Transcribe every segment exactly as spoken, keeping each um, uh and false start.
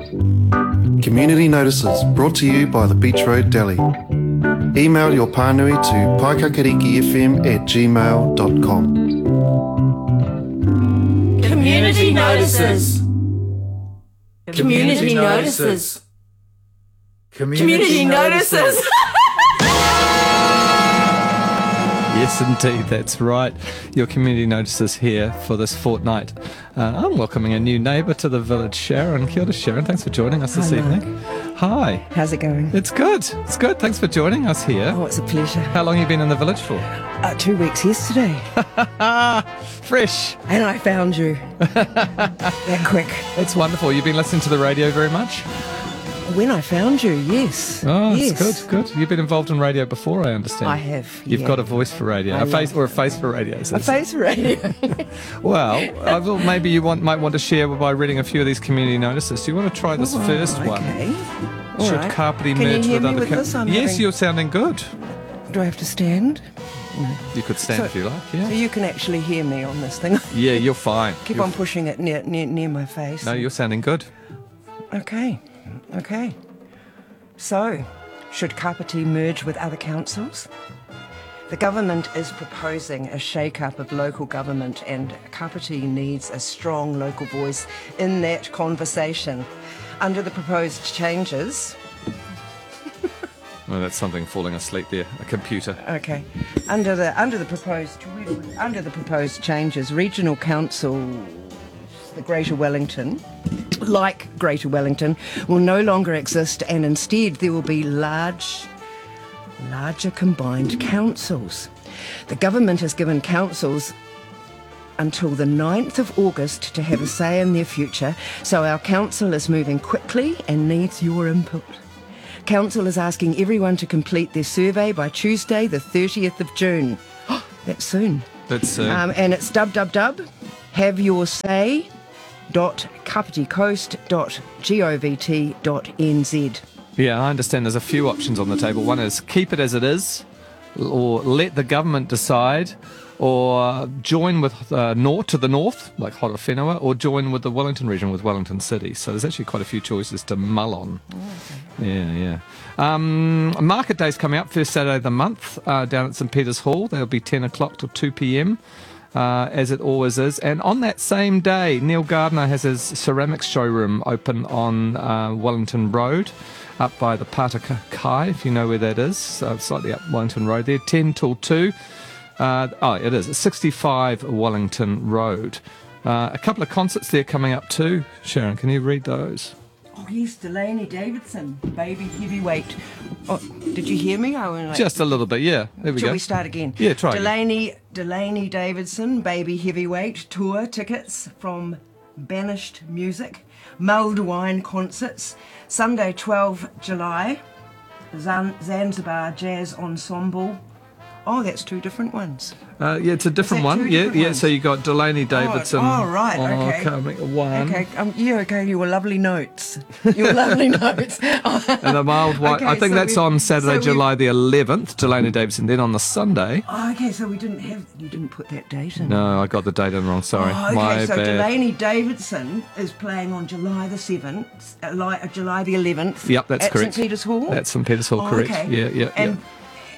Community Notices, brought to you by the Beach Road Deli. Email your pānui to paikakarikifm at gmail dot com. Community Notices. Community Notices. Community Notices. Yes, indeed, that's right. Your community notices here for this fortnight. Uh, I'm welcoming a new neighbour to the village, Sharon. Kia ora, Sharon. Thanks for joining us this Hi, evening. Hi. How's it going? It's good. It's good. Thanks for joining us here. Oh, it's a pleasure. How long have you been in the village for? Uh, two weeks yesterday. Fresh. And I found you. That quick. That's wonderful. You've been listening to the radio very much? When I found you, yes. Oh, yes. it's good, good. You've been involved in radio before, I understand. I have. You've yeah. got a voice for radio, I a face love- or a face for radio. So A face radio. well, I will, maybe you want, might want to share by reading a few of these community notices. Do you want to try this Oh, first one? Okay. All Should right. Carpety Can you merge hear with me other with com- this? I'm Yes, having- you're sounding good. Do I have to stand? You could stand So- if you like. So Yeah. you can actually hear me on this thing. Yeah, you're fine. Keep You're- on pushing it near, near, near my face. No, you're sounding good. Okay. Okay. So, should Kapiti merge with other councils? The government is proposing a shake-up of local government, and Kapiti needs a strong local voice in that conversation. Under the proposed changes... Well, that's something falling asleep there. A computer. Okay. Under the under the proposed under the proposed changes, regional councils, the Greater Wellington, like Greater Wellington, will no longer exist, and instead there will be large, larger combined councils. The government has given councils until the ninth of August to have a say in their future, so our council is moving quickly and needs your input. Council is asking everyone to complete their survey by Tuesday, the thirtieth of June. That's soon. That's uh, Um, and it's www have your say dot kapiti coast dot govt dot nz. yeah. I understand. There's a few options on the table. One is keep it as it is, or let the government decide, or join with uh, north to the north, like Horowhenua, or join with the Wellington region with Wellington City. So there's actually quite a few choices to mull on. Oh, okay. Yeah, yeah. Um, Market Day's coming up, first Saturday of the month, uh, down at St Peter's Hall. That'll be ten o'clock till two p.m, uh, as it always is. And on that same day, Neil Gardner has his ceramics showroom open on uh, Wellington Road, up by the Pataka Kai, if you know where that is, so slightly up Wellington Road there, ten till two. Uh, oh, it is. It's sixty-five Wellington Road. Uh, a couple of concerts there coming up too. Sharon, can you read those? Oh yes, Delaney Davidson, baby heavyweight. Oh, did you hear me? I went like, Just a little bit, yeah. There we Shall go. we start again? Yeah, try again. Delaney, Delaney Davidson, baby heavyweight tour tickets from Banished Music, mulled wine concerts, Sunday, twelfth of July, Zan- Zanzibar Jazz Ensemble. Oh, that's two different ones. Uh, yeah, it's a different that one. two Yeah, different yeah. ones? So you got Delaney Davidson. oh, right, oh, okay. coming one. Okay, um, yeah, okay, your lovely notes. Your lovely notes. And the mild white. Okay, I think so that's we- on Saturday, so we- July the eleventh. Delaney Davidson. Then on the Sunday. Oh, okay, so we didn't have, you didn't put that date in. No, I got the date in wrong. Sorry, Oh, okay, my so bad. Delaney Davidson is playing on July the seventh, uh, li- uh, July the eleventh. Yep, that's at correct. St Peter's Hall. That's St Peter's Hall, Oh, correct? okay. Yeah, yeah, and, yeah.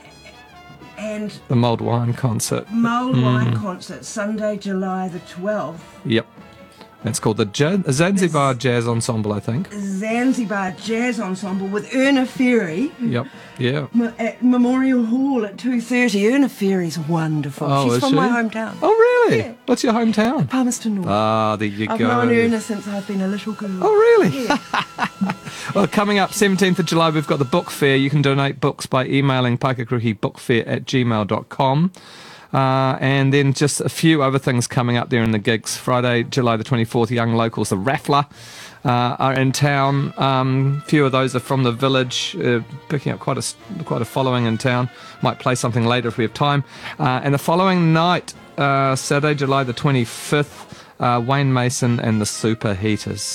And The mulled wine concert. mulled Mm. wine concert, Sunday, July the twelfth. Yep. It's called the Ja- Zanzibar Jazz Ensemble, I think. Zanzibar Jazz Ensemble with Erna Ferry Yep. Yeah. m- at Memorial Hall at two thirty. Erna Ferry's wonderful. Oh, She's is from she? my hometown. Oh, really? Yeah. What's your hometown? Palmerston North. Ah, there you I've go. known Erna since I've been a little girl. Oh, really? Yeah. Well, coming up seventeenth of July, we've got the book fair. You can donate books by emailing paikakuruhibookfair at gmail dot com. Uh, and then just a few other things coming up there in the gigs. Friday, July the twenty-fourth, Young Locals, the Raffler, uh, are in town. Um, a few of those are from the village, uh, picking up quite a, quite a following in town. Might play something later if we have time. Uh, and the following night, uh, Saturday, July the twenty-fifth, uh, Wayne Mason and the Superheaters.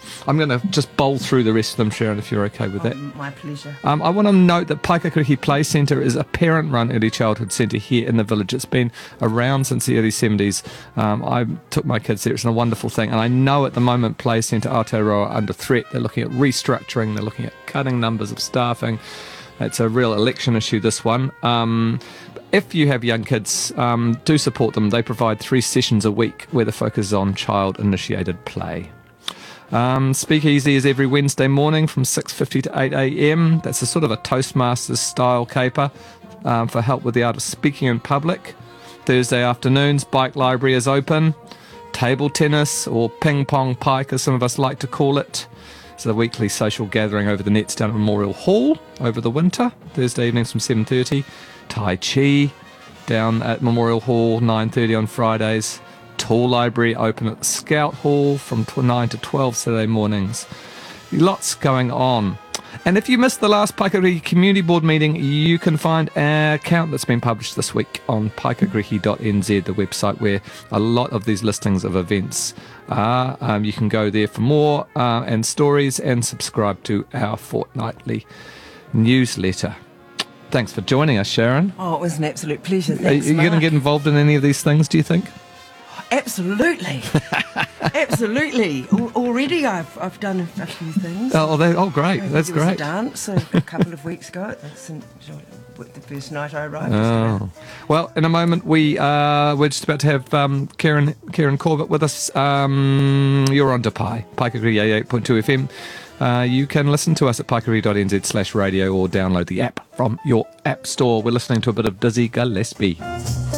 I'm going to just bowl through the rest of them, Sharon, if you're okay with that. Um, my pleasure. Um, I want to note that Paikakiriki Play Centre is a parent-run early childhood centre here in the village. It's been around since the early seventies. Um, I took my kids there. It's a wonderful thing. And I know at the moment Play Centre Aotearoa are under threat. They're looking at restructuring. They're looking at cutting numbers of staffing. It's a real election issue, this one. Um, if you have young kids, um, do support them. They provide three sessions a week where the focus is on child-initiated play. Um, Speakeasy is every Wednesday morning from six fifty to eight a.m. That's a sort of a Toastmasters style caper um, for help with the art of speaking in public. Thursday afternoons, Bike Library is open. Table tennis, or ping pong pike as some of us like to call it. It's a weekly social gathering over the nets down at Memorial Hall over the winter, Thursday evenings from seven thirty. Tai Chi down at Memorial Hall, nine thirty on Fridays. Tool Library open at the Scout Hall from nine to twelve Saturday mornings. Lots going on. And if you missed the last Paikakiriki Community Board meeting, you can find an account that's been published this week on paikakiriki dot n z, the website where a lot of these listings of events are. Um, you can go there for more uh, and stories and subscribe to our fortnightly newsletter. Thanks for joining us, Sharon. Oh, it was an absolute pleasure. Are Thanks, you going to Mark. get involved in any of these things, do you think? Absolutely. Absolutely. Al- already I've I've done a, a few things. Oh, they, oh great. I That's there was great. a dance a, a couple of weeks ago. That's in, the first night I arrived. was Oh. Well, in a moment, we, uh, we're just about to have um, Karen Karen Corbett with us. Um, you're on to Pi, Paikakiriki eighty-eight point two F M. Uh, you can listen to us at paikakiriki dot n z slash radio or download the app from your app store. We're listening to a bit of Dizzy Gillespie.